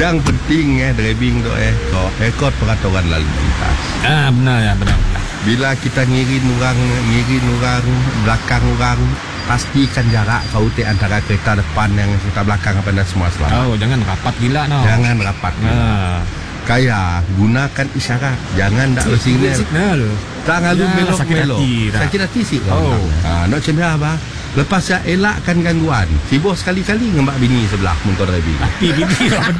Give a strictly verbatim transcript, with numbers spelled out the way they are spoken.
Yang penting eh driving tu eh kau ikut peraturan lalu lintas. Ah benar ya, benar. benar. Bila kita ngirin orang, ngirin orang, belakang orang, pastikan jarak kau te antara kereta depan yang kereta belakang apa dan semua selamat. Oh, jangan rapat gila no. Jangan rapat. Ah. Kaya gunakan isyarat. Jangan dak lo signal. Signal. Tak ngalu Ya, melok sakit melok. hati dah. Sakit hati sih. Oh. Ha, nak macam apa? Lepas saya elakkan gangguan. Si bos sekali-kali ngembak bini sebelah motor driving. Tapi bini lah